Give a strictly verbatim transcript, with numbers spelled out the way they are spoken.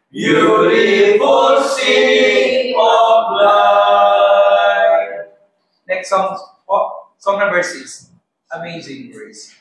beautiful city of light. Next song, oh, song number six, Amazing Grace.